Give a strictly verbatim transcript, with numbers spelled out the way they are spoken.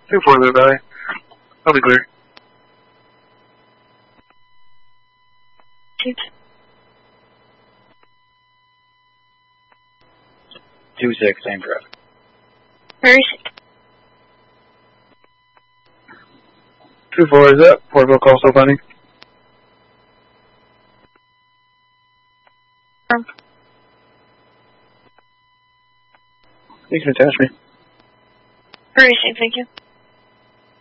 two four, Blue Valley. I'll be clear. Two. Two six, same traffic. Perfect. two four is up. Portville call still pending. Um. You can attach me. Perfect, thank you.